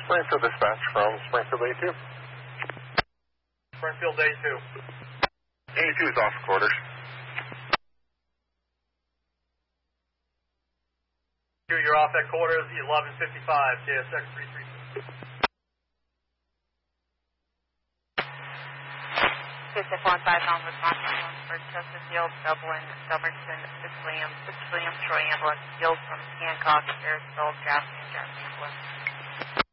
Springfield dispatch from Springfield A2. Springfield A2. A2 is off quarters. You're off at quarters, 1155, JSX 332. KSF 15 on response for Chesterfield, Dublin, Dummerston, 6 William, Troy ambulance, Field from Hancock, Airfield, Gaffney, Ambulance.